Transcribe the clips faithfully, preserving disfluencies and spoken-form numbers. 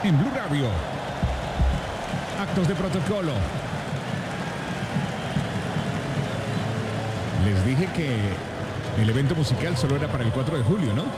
en Blue Radio. Actos de protocolo. Les dije que el evento musical solo era para el cuatro de julio, ¿no?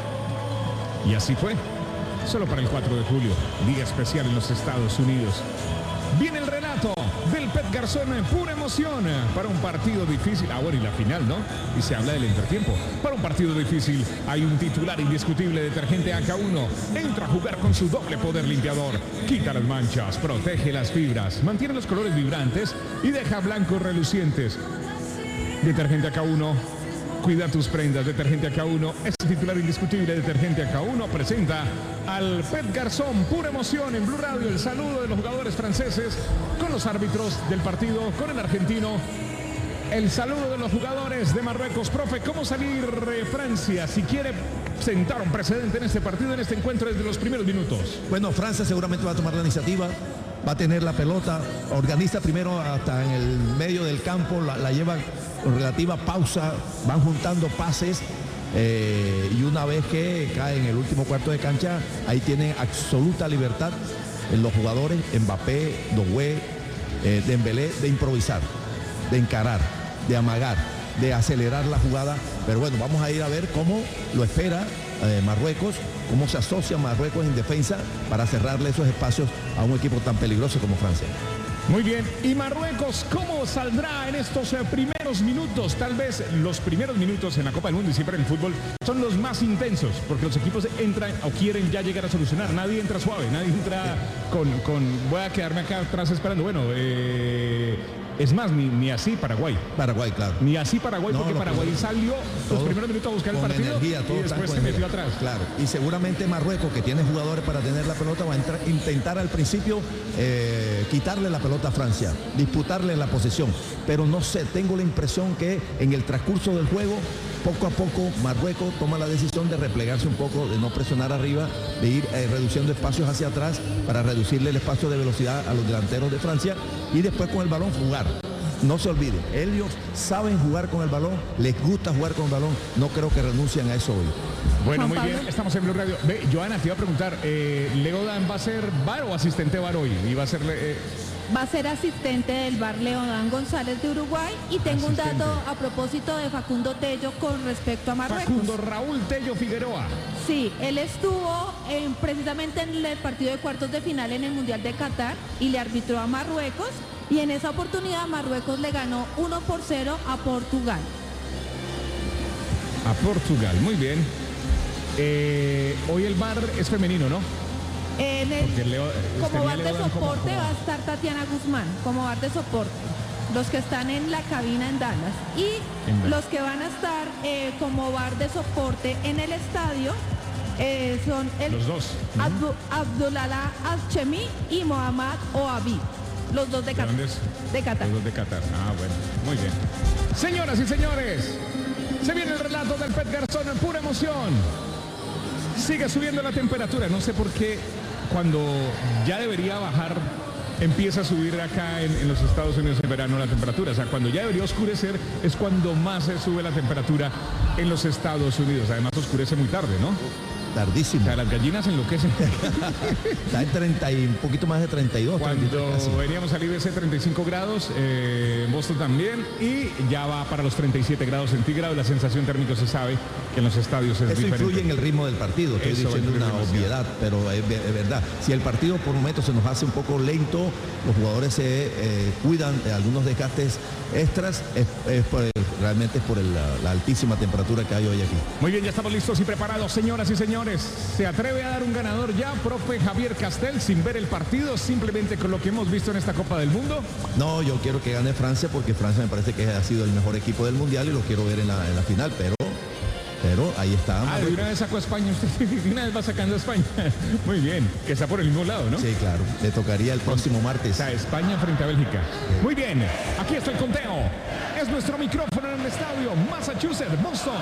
Y así fue. Solo para el cuatro de julio. Día especial en los Estados Unidos. Viene el relato del Pet Garzón, pura emoción para un partido difícil. Ah, bueno, y la final, ¿no? Y se habla del entretiempo. Para un partido difícil hay un titular indiscutible, detergente A K uno. Entra a jugar con su doble poder limpiador. Quita las manchas, protege las fibras, mantiene los colores vibrantes y deja blancos relucientes. Detergente A K uno. Cuida tus prendas, detergente A K uno. Es el titular indiscutible, detergente A K uno. Presenta al Pet Garzón, pura emoción en Blue Radio. El saludo de los jugadores franceses con los árbitros del partido, con el argentino. El saludo de los jugadores de Marruecos. Profe, ¿cómo salir eh, Francia si quiere sentar un precedente en este partido, en este encuentro desde los primeros minutos? Bueno, Francia seguramente va a tomar la iniciativa. Va a tener la pelota, organiza primero hasta en el medio del campo, la, la lleva con relativa pausa, van juntando pases eh, y una vez que cae en el último cuarto de cancha, ahí tienen absoluta libertad en los jugadores, Mbappé, Doué, eh, Dembélé, de improvisar, de encarar, de amagar, de acelerar la jugada. Pero bueno, vamos a ir a ver cómo lo espera eh, Marruecos, cómo se asocia Marruecos en defensa para cerrarle esos espacios a un equipo tan peligroso como Francia. Muy bien, y Marruecos, ¿cómo saldrá en estos eh, primeros minutos? Tal vez los primeros minutos en la Copa del Mundo y siempre en el fútbol son los más intensos, porque los equipos entran o quieren ya llegar a solucionar. Nadie entra suave, nadie entra con, con voy a quedarme acá atrás esperando. Bueno, eh... es más, ni, ni así Paraguay. Paraguay, claro. Ni así Paraguay, no, porque Paraguay primero, salió los primeros minutos a buscar el partido energía, y después se metió atrás. Claro, y seguramente Marruecos, que tiene jugadores para tener la pelota, va a entrar, intentar al principio eh, quitarle la pelota a Francia, disputarle la posesión. Pero no sé, tengo la impresión que en el transcurso del juego, poco a poco Marruecos toma la decisión de replegarse un poco, de no presionar arriba, de ir eh, reduciendo espacios hacia atrás para reducirle el espacio de velocidad a los delanteros de Francia y después con el balón jugar. No se olviden, ellos saben jugar con el balón, les gusta jugar con el balón, no creo que renuncien a eso hoy. Bueno, muy bien, estamos en Blue Radio. Ve, Joana, te iba a preguntar, eh, ¿Leodan va a ser V A R o asistente V A R hoy? Y va a ser... Eh... Va a ser asistente del V A R Leodan González de Uruguay. Y tengo asistente. Un dato a propósito de Facundo Tello con respecto a Marruecos. Facundo Raúl Tello Figueroa. Sí, él estuvo en, precisamente en el partido de cuartos de final en el Mundial de Qatar y le arbitró a Marruecos. Y en esa oportunidad Marruecos le ganó uno por cero a Portugal. A Portugal, muy bien. Eh, hoy el V A R es femenino, ¿no? En el, Leo, como V A R de soporte como, como... va a estar Tatiana Guzmán, como V A R de soporte. Los que están en la cabina en Dallas. Y en los que van a estar eh, como V A R de soporte en el estadio eh, son el los dos. Abdu, Abdullah Al-Chemi y Mohamed Ouabi. Los dos de Qatar. De Qatar. Los dos de Qatar. Ah, bueno. Muy bien. Señoras y señores, se viene el relato del Pet Garzón en pura emoción. Sigue subiendo la temperatura. No sé por qué cuando ya debería bajar, empieza a subir acá en, en los Estados Unidos en verano la temperatura. O sea, cuando ya debería oscurecer es cuando más se sube la temperatura en los Estados Unidos. Además oscurece muy tarde, ¿no? Tardísimo. O sea, las gallinas enloquecen. Está en treinta y un poquito más de treinta y dos. Cuando treinta y tres veníamos a salir de ese treinta y cinco grados, eh, Boston también, y ya va para los treinta y siete grados centígrados. La sensación térmica se sabe que en los estadios es Eso diferente. Eso influye en el ritmo del partido. Estoy Eso diciendo una obviedad, pero es, es verdad. Si el partido por momentos se nos hace un poco lento, los jugadores se eh, cuidan de algunos desgastes extras, es, es por el, realmente es por el, la, la altísima temperatura que hay hoy aquí. Muy bien, ya estamos listos y preparados, señoras y señores. ¿Se atreve a dar un ganador ya, profe Javier Castel, sin ver el partido, simplemente con lo que hemos visto en esta Copa del Mundo? No, yo quiero que gane Francia porque Francia me parece que ha sido el mejor equipo del Mundial y lo quiero ver en la, en la final, pero... Pero ahí está. Ah, de una vez sacó a España, usted de una vez va sacando a España. Muy bien, que está por el mismo lado, ¿no? Sí, claro. Le tocaría el próximo martes. O sea, España frente a Bélgica. Sí. Muy bien, aquí está el conteo. Es nuestro micrófono en el estadio Massachusetts, Boston.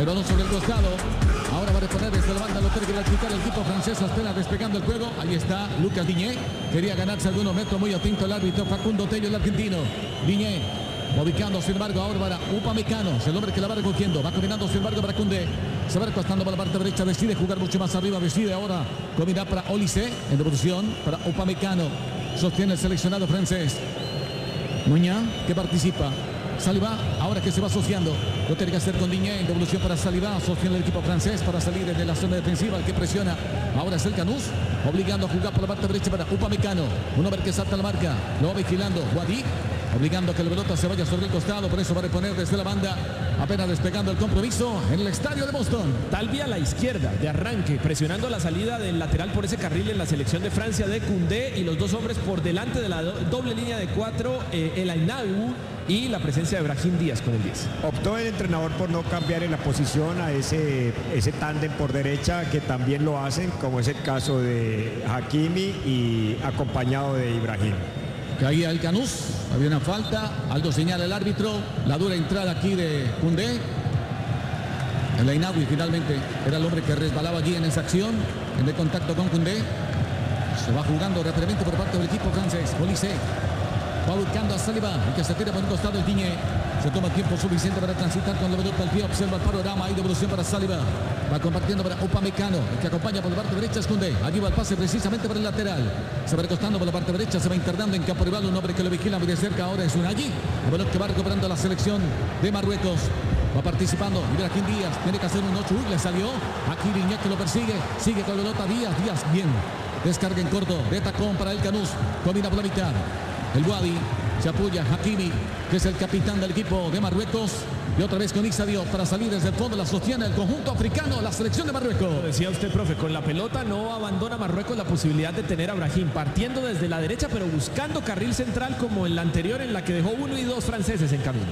El balón sobre el costado. Ahora va a reponer desde la banda Lothar Grachita, el equipo francés espera despegando el juego. Ahí está Lucas Digne. Quería ganarse algunos metros, muy atento el árbitro Facundo Tello, el argentino. Digne ubicando, sin embargo, ahora para Upamecano, es el hombre que la va recogiendo, va combinando, sin embargo, para Koundé. Se va recostando para la parte derecha, decide jugar mucho más arriba, decide ahora combinar para Olise, en devolución para Upamecano. Sostiene el seleccionado francés. Muña, que participa. Saliba, ahora que se va asociando. Lo tiene que hacer con Digne, en devolución para Saliba. Sostiene el equipo francés para salir desde la zona defensiva. El que presiona ahora es el Canús, obligando a jugar por la parte derecha para Upamecano. Un hombre que salta la marca, lo va vigilando Wadi, obligando a que la pelota se vaya sobre el costado. Por eso va a reponer desde la banda, apenas despegando el compromiso en el estadio de Boston. Talvi a la izquierda, de arranque, presionando la salida del lateral por ese carril en la selección de Francia de Koundé, y los dos hombres por delante de la do doble línea de cuatro, eh, el Ainaou y la presencia de Brahim Díaz con el diez. Optó el entrenador por no cambiar en la posición a ese, ese tándem por derecha, que también lo hacen, como es el caso de Hakimi y acompañado de Ibrahim. Caía el Canús, había una falta, algo señala el árbitro, la dura entrada aquí de Koundé. El Ainaoui finalmente era el hombre que resbalaba allí en esa acción, en el contacto con Koundé. Se va jugando rápidamente por parte del equipo francés. Olise va buscando a Saliba, el que se tira por un costado el Digne. Se toma tiempo suficiente para transitar con la pelota al pie, observa el panorama, hay devolución para Saliba. Va compartiendo para Upamecano, el que acompaña por la parte derecha es Koundé. Allí va el pase precisamente para el lateral. Se va recostando por la parte derecha, se va internando en campo rival, un hombre que lo vigila muy de cerca ahora es Unai. El balón que va recuperando la selección de Marruecos. Va participando Ibrahim Díaz, tiene que hacer un ocho, uy, le salió. Aquí Digne que lo persigue, sigue con la pelota Díaz, Díaz bien. Descarga en corto, de tacón para el Canús, combina por la mitad. El Wadi se apoya Hakimi, que es el capitán del equipo de Marruecos. Y otra vez con Issa Diop para salir desde el fondo, la sostiene el conjunto africano, la selección de Marruecos. Lo decía usted, profe, con la pelota no abandona Marruecos la posibilidad de tener a Brahim partiendo desde la derecha, pero buscando carril central como en la anterior, en la que dejó uno y dos franceses en camino.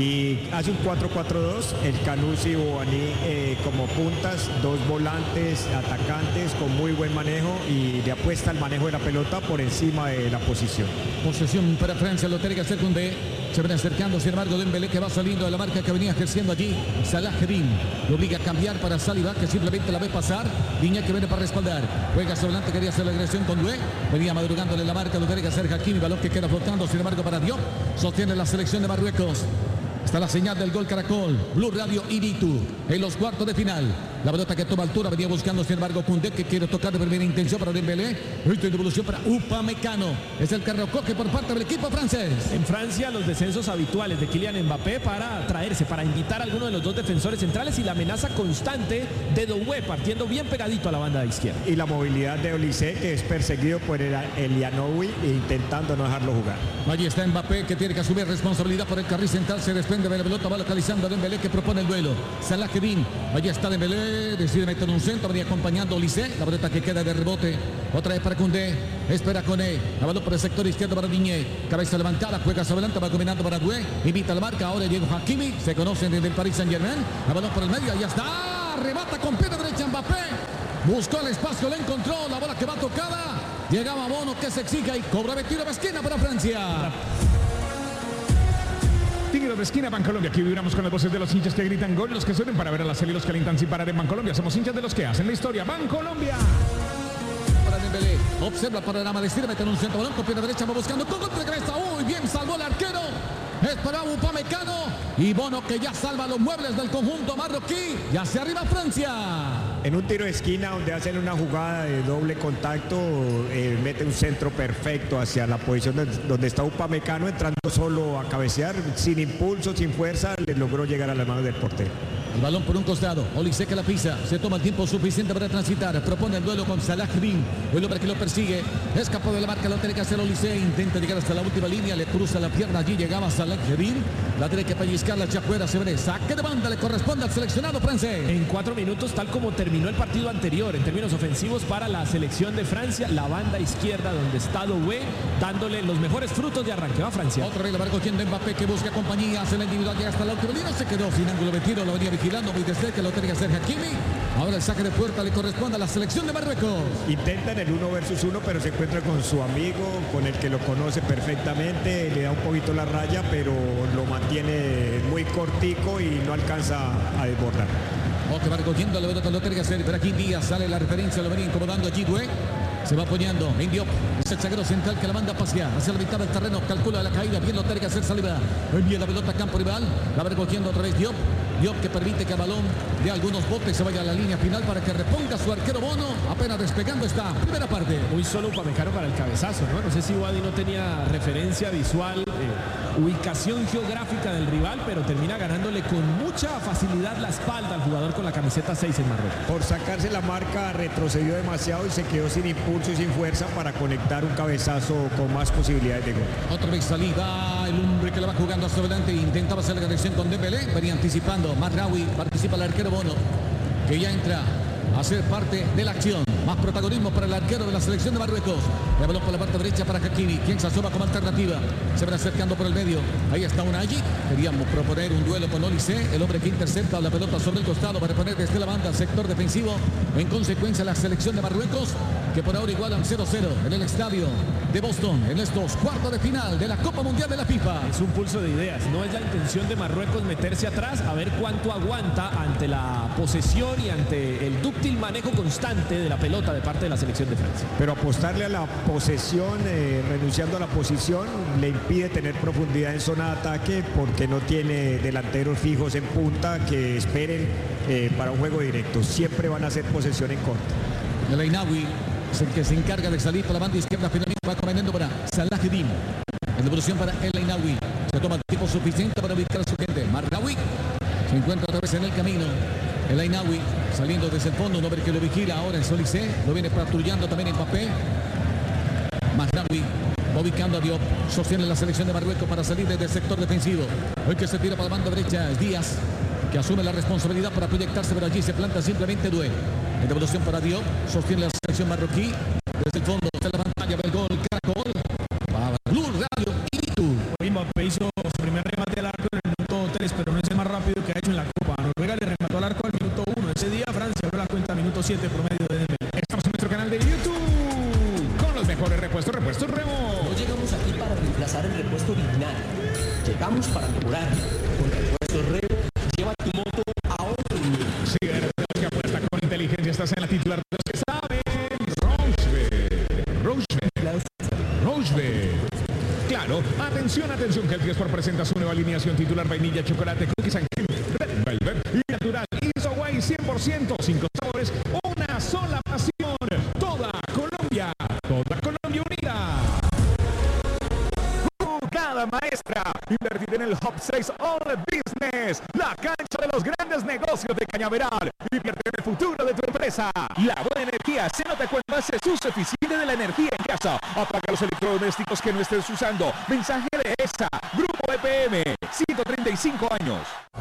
Y hace un cuatro cuatro dos, el Canús y Bouhanni eh, como puntas, dos volantes, atacantes con muy buen manejo y le apuesta el manejo de la pelota por encima de la posición. Posesión para Francia, lo tiene que hacer Koundé. Se ven acercando, sin embargo, Dembélé que va saliendo de la marca que venía ejerciendo allí. Salah Eddin lo obliga a cambiar para Saliba, que simplemente la ve pasar. Digne que viene para respaldar. Juega hacia adelante, quería hacer la agresión con Doué. Venía madrugándole la marca, lo tiene que hacer Hakimi. Balón que queda flotando, sin embargo, para Diop. Sostiene la selección de Marruecos. Está la señal del gol Caracol, Blue Radio Iritu, en los cuartos de final. La pelota que toma altura, venía buscando, sin embargo, Koundé, que quiere tocar de primera intención para Dembélé. Esta devolución para Upamecano. Es el que recoge por parte del equipo francés. En Francia, los descensos habituales de Kylian Mbappé para traerse, para invitar a alguno de los dos defensores centrales, y la amenaza constante de Doué, partiendo bien pegadito a la banda de izquierda. Y la movilidad de Olise, que es perseguido por el Ainaoui, intentando no dejarlo jugar. Allí está Mbappé, que tiene que asumir responsabilidad por el carril central. Se desprende de la pelota, va localizando a Dembélé, que propone el duelo. Salah Eddin, allí está Dembélé, decide meter un centro, venía acompañando a Olise. La pelota que queda de rebote, otra vez para Koundé, espera Koné, la balón por el sector izquierdo para Digne, cabeza levantada, juega hacia adelante, va combinando para Doué, invita a la marca, ahora llegó Hakimi, se conocen desde el Paris Saint Germain, la balón por el medio, ya está, remata con pierna derecha Mbappé, buscó el espacio, la encontró, la bola que va tocada, llegaba Bono que se exige y cobra tiro de esquina para Francia. Tiro de esquina, Bancolombia. Aquí vibramos con las voces de los hinchas que gritan gol, los que suelen para ver a la serie, los que alientan sin parar en Bancolombia. Somos hinchas de los que hacen la historia. Bancolombia. Para Dembélé, observa el panorama, decide meter un centro, balón con pierna derecha, va buscando con golpe de cabeza. Uy, bien, salvó el arquero. Esperaba Upamecano y Bono, que ya salva los muebles del conjunto marroquí. Ya se arriba Francia. En un tiro de esquina donde hacen una jugada de doble contacto, eh, mete un centro perfecto hacia la posición de, donde está Upamecano, entrando solo a cabecear, sin impulso, sin fuerza, le logró llegar a las manos del portero. El balón por un costado, Olise que la pisa, se toma el tiempo suficiente para transitar, propone el duelo con Salah Eddin, el hombre que lo persigue, escapó de la marca, lo tiene que hacer Olise, intenta llegar hasta la última línea, le cruza la pierna, allí llegaba Salah Eddin, la tiene que pellizcarla hacia afuera, se ve, saque de banda, le corresponde al seleccionado francés. En cuatro minutos, tal como terminó el partido anterior, en términos ofensivos para la selección de Francia, la banda izquierda donde está Doué, dándole los mejores frutos de arranque. Va Francia. Otra vez la va cogiendo Mbappé, que busca compañía, hace la individual, llega hasta la última línea, se quedó sin ángulo de tiro, lo venía vigilando muy de cerca, lo tiene que hacer Hakimi. Ahora el saque de puerta le corresponde a la selección de Marruecos. Intentan el uno versus uno, pero se encuentra con su amigo, con el que lo conoce perfectamente, le da un poquito la raya, pero lo mantiene muy cortico y no alcanza a desbordar. O que va recogiendo la pelota, lo tiene que hacer. Pero aquí Díaz sale la referencia, lo venía incomodando allí, Due. Se va apoyando en Diop. Es el zaguero central que la manda a pasear hacia la mitad del terreno. Calcula la caída. Bien lo tiene que hacer Saliba. Envía la pelota a campo rival. La va recogiendo otra vez Diop. Diop que permite que el balón de algunos botes se vaya a la línea final para que reponga su arquero Bono. Apenas despegando esta primera parte. Muy solo Upamecano para el cabezazo, ¿no? No sé si Wadi no tenía referencia visual, eh, ubicación geográfica del rival, pero termina ganándole con mucha facilidad la espalda al jugador con la camiseta seis en Marruecos. Por sacarse la marca retrocedió demasiado y se quedó sin impulso y sin fuerza para conectar un cabezazo con más posibilidades de gol. Otra vez Saliba, el hombre que la va jugando hacia adelante, intentaba hacer la conexión con Dembélé, venía anticipando. Mazraoui, participa el arquero Bono, que ya entra a ser parte de la acción. Más protagonismo para el arquero de la selección de Marruecos. El balón por la parte derecha para Hakimi, quien se asoma como alternativa. Se van acercando por el medio. Ahí está Unai. Queríamos proponer un duelo con Olise, el hombre que intercepta la pelota sobre el costado para poner desde la banda al sector defensivo. En consecuencia, la selección de Marruecos, que por ahora igualan cero cero en el estadio de Boston en estos cuartos de final de la Copa Mundial de la FIFA. Es un pulso de ideas. No es la intención de Marruecos meterse atrás a ver cuánto aguanta ante la posesión y ante el dúctil manejo constante de la pelota de parte de la selección de Francia. Pero apostarle a la posesión, eh, renunciando a la posición, le impide tener profundidad en zona de ataque porque no tiene delanteros fijos en punta que esperen eh, para un juego directo. Siempre van a hacer posesión en corto. El Ainawi es el que se encarga de salir por la banda izquierda, finalmente va comandando para Salaheddin. En devolución para El Ainawi. Se toma tiempo suficiente para ubicar a su gente. Mazraoui se encuentra otra vez en el camino. El Ainawi saliendo desde el fondo, un hombre que lo vigila ahora en Olise, lo viene patrullando también Mbappé. Mazraoui va ubicando a Diop, sostiene la selección de Marruecos para salir desde el sector defensivo. Hoy que se tira para la banda derecha es Díaz, que asume la responsabilidad para proyectarse, pero allí se planta simplemente Due. En devolución para Diop, sostiene la selección marroquí, desde el fondo de la pantalla del gol, Caracol, para Blue Radio y YouTube. Hoy Mbappé hizo su primer remate al arco en el minuto tres, pero no es el más rápido que ha hecho en la Copa. Noruega le remató al arco al minuto uno. Ese día Francia abrió la cuenta a minuto siete promedio de Dembélé. Estamos en nuestro canal de YouTube con los mejores repuestos, repuestos Remo. No llegamos aquí para reemplazar el repuesto original. Llegamos para mejorar. Con repuestos Remo, lleva tu moto a otro nivel. Sí, de los que apuesta con inteligencia, estás en la titular de los que saben. Rochefort. Rochefort. Rochefort. Claro, atención, atención, que el diez por presenta su nueva alineación titular: vainilla, chocolate, cookies and cream, red velvet y natural. Isoway cien por ciento, cinco sabores, una sola pasión. Toda Colombia, toda Colombia unida. Jugada maestra, invertir en el Hub seis All Business, la cancha de los grandes negocios de Cañaveral. Invierte en el futuro de tu empresa. La buena energía se nota cuando haces uso eficiente de la energía en casa. Apaga los electrodomésticos que no estés usando. Mensaje de E S A, Grupo E P M, ciento treinta y cinco años.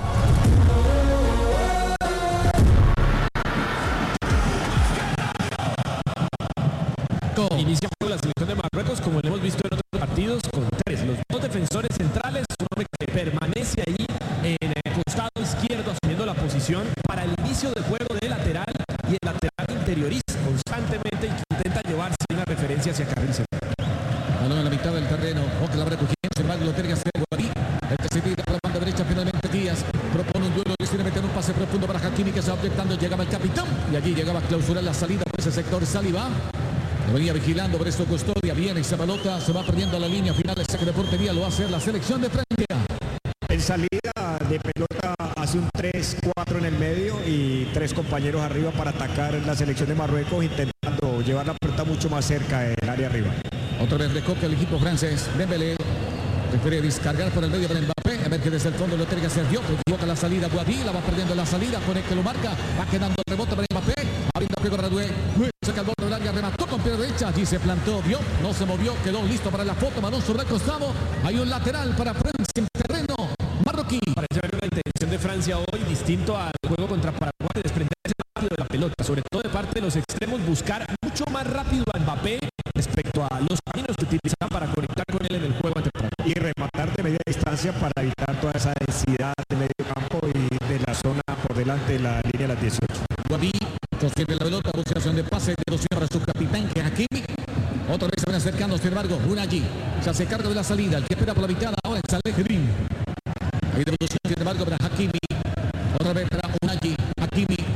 Inicia la selección de Marruecos, como lo hemos visto en otros partidos, con tres. Los dos defensores centrales, un hombre que permanece ahí en el costado izquierdo asumiendo la posición para el inicio del juego de lateral, y el lateral interioriza constantemente y que intenta llevarse una referencia hacia carril central. Balón en la mitad del terreno, Oca la va recogiendo, sin embargo lo tiene que hacer Guarí. El que se tira por la banda derecha, finalmente Díaz propone un duelo, decide meter un pase profundo para Hakimi, que se va objetando, llegaba el capitán y allí llegaba a clausurar la salida por ese sector. Saliba lo venía vigilando por esto Custodia, viene esa pelota, se va perdiendo a la línea final, el saque de portería lo va a hacer la selección de Francia. En salida de pelota hace un tres cuatro en el medio y tres compañeros arriba para atacar la selección de Marruecos, intentando llevar la pelota mucho más cerca del área arriba. Otra vez recoge el equipo francés. Dembélé prefiere descargar por el medio para Mbappé, a ver que desde el fondo lo tiene que hacer Diop, equivoca la salida Guadí, la va perdiendo la salida, con el que lo marca, va quedando el rebote para Mbappé, abriendo el juego para Due, saca el borde del área, remató con pierna derecha, allí se plantó Diop, no se movió, quedó listo para la foto, balón sobre el costado, hay un lateral para Francia en terreno marroquí. Parece haber una intención de Francia hoy distinto al juego contra Paraguay, de desprenderse rápido de la pelota, sobre todo de parte de los extremos, buscar mucho más rápido a Mbappé respecto a los caminos que utilizaba para conectar con él en el juego ante Paraguay. Y rematar de media distancia para evitar toda esa densidad de medio campo y de la zona por delante de la línea de las dieciocho. Guaví sostiene la pelota, buscación de pase, devolución para su capitán, que es Hakimi. Otra vez se van acercando, sin embargo, una allí. Se hace cargo de la salida, el que espera por la mitad ahora es Salaheddin. Hay devolución, sin embargo, para Hakimi. Otra vez para Unai. Hakimi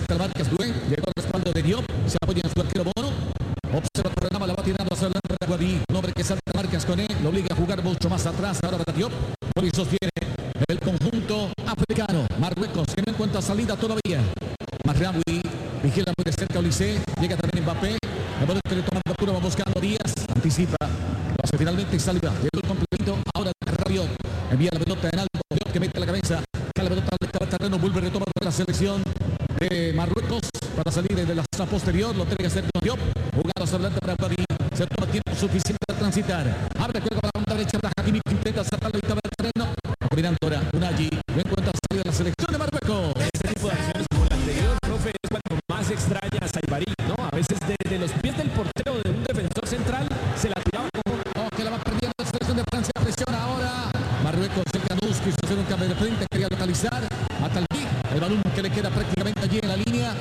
salta el Marcas Due, llegó al respaldo de Diop, se apoya en su arquero Bono. Observa el programa, la va tirando hacia adelante para Guadí. Un hombre que salta Marcas con él, lo obliga a jugar mucho más atrás. Ahora para Diop, hoy sostiene el conjunto africano. Marruecos, que no encuentra salida todavía. Marraoui vigila muy de cerca Olise, llega también Mbappé. El momento que le toma la captura, va buscando Díaz, anticipa, lo hace finalmente salida. Llegó el complemento, ahora Rabiot envía la pelota en alto, Diop que mete la cabeza, cae la pelota al terreno, vuelve a retomar la selección de Marruecos para salir desde la zona posterior, lo tiene que hacer con Diop, jugando hacia adelante para París, se toma tiempo suficiente para transitar, abre juego para la banda derecha para Hakimi, que intenta sacar la mitad del terreno, combinando ahora Unai, no encuentra salida de la selección de Marruecos. Este tipo de acciones como la anterior, profe, es cuando más extraña a Saibari, ¿no? A veces desde los pies del portero de un defensor central se la tiraba como... Oh, que la va perdiendo la selección de Francia, presiona ahora Marruecos, el Canús quiso hacer un cambio de frente, quería localizar a Talbi, el balón que le queda prácticamente allí en la línea,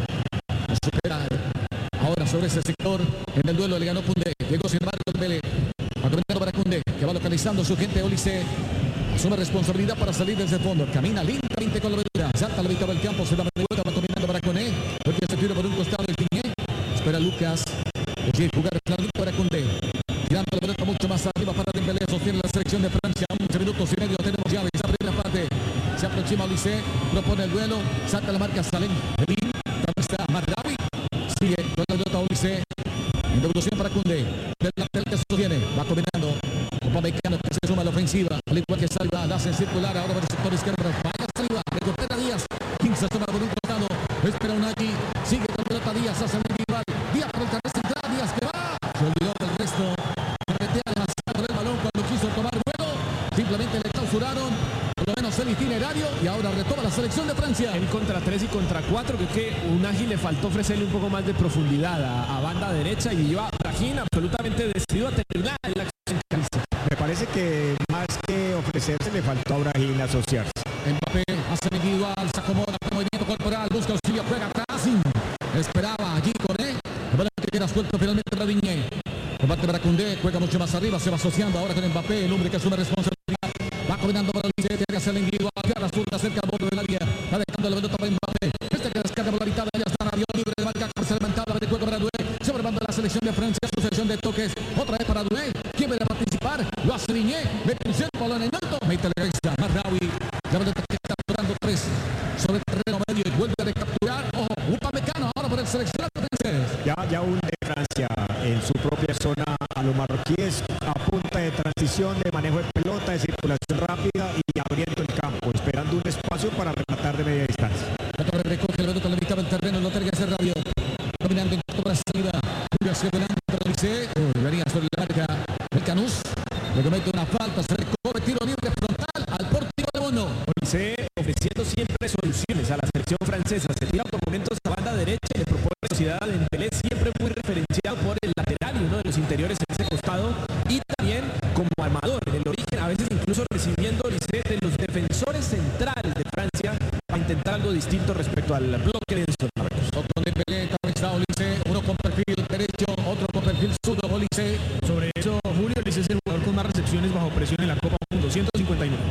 supera ahora sobre ese sector, en el duelo le ganó Koundé, llegó sin embargo el Vélez, va caminando para Koundé, que va localizando a su gente. Olise asume responsabilidad para salir desde el fondo, camina lentamente con la aventura, salta a la mitad del campo, se da de vuelta, va combinando para Koné, porque se tira por un costado el Tigné, espera Lucas, quiere jugar para Koundé, tirando la pelota mucho más arriba para Dembélé, sostiene la selección de Francia, once minutos y medio tenemos ya esa primera parte, se aproxima Olise, propone el duelo, salta la marca Salem, Levin, también está Marraoui, sigue con la pelota Olise, en devolución para Koundé, del lateral que se sostiene, va combinando, Upamecano que se suma a la ofensiva, al igual que Salva, la hace circular, ahora por el sector izquierdo, vaya Salva, recupera Díaz, quince toma por un costado, espera Unai, sigue con la pelota Díaz, hace el individual, Díaz por el terreno central, Díaz que va, se olvidó del resto, carretea demasiado el balón cuando quiso tomar vuelo, simplemente le clausuraron, por lo menos el itinerario, y ahora retoma la selección de Francia. En contra tres y contra cuatro, creo que Unai le faltó ofrecerle un poco más de profundidad a, a banda derecha y lleva a Brahim absolutamente decidido a terminar la acción. Me parece que más que ofrecerse le faltó a Brahim asociarse. Mbappé hace el individual, se acomoda con movimiento corporal, busca auxilio, juega atrás, esperaba allí con él, el balón que queda suelto finalmente para Digne. Combate para Koundé, juega mucho más arriba, se va asociando ahora con Mbappé, el hombre que asume responsabilidad, va combinando para Olise, tiene que hacer el individual, la zurda cerca al borde del área, va dejando la pelota para Mbappé, este que descarga por la mitad, ya está Rabiot libre de marca, se levantaba de juego para Doué, sobrevalando la selección de Francia, sucesión de toques, otra vez para Doué, quien va a participar, lo hace Digne, mete un centro, balón en alto, mete la cabeza, Marraoui, la pelota que está capturando tres sobre el terreno medio y vuelve a recapturar, ojo, Upamecano ahora por el seleccionado francés. Ya, ya hunde Francia en su propia zona a los marroquíes a punta de transición, de manejo de pelota, de circulación rápida y abriendo el campo, esperando un espacio para rematar de media distancia. La torre recoge el pelota en la mitad del terreno, lo tiene que hacer Rabiot, dominando en toda la salida, Julio hacia adelante, Olise, venía sobre la marca el Canús, le comete una falta, se recoge tiro libre frontal al portero de Bono. Olise ofreciendo siempre soluciones a la selección francesa, se tira por momentos a banda derecha y le propone velocidad a Dembélé, siempre muy referenciado por el lateral y uno de los interiores en ese costado, y también como armador en el origen, a veces incluso recibiendo Olise de los defensores centrales de Francia para intentar algo distinto respecto al bloque de estos Marruecos. Otro Dembélé, también está Olise, uno con perfil derecho, otro con perfil zurdo, Olise. Sobre eso, Julio Olise es el jugador con más recepciones bajo presión en la Copa Mundo, ciento cincuenta y nueve.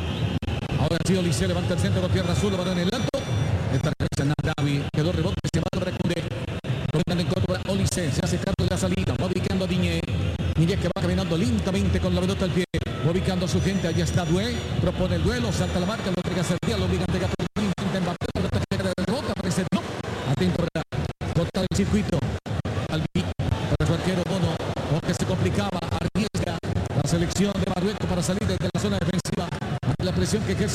Ahora sí, Olise levanta el centro con tierra azul, lo balón en el alto. Esta regresa Marraoui, quedó rebote, se va para Koundé. Combinando en contra para Olise, se hace cargo de la salida, va ubicando a Digne. Digne que va caminando lentamente con la pelota al pie, va ubicando a su gente, allá está Doué, propone el duelo, salta la marca, lo entrega a Sergio, lo obliga a entregar por el intenta Mbappé, la pelota llega de rebota, aparece no. Atento para cortar el circuito. Albi, para su arquero Bono, aunque se complicaba, arriesga la selección de Marruecos para salir desde la zona defensiva. La presión que ejerce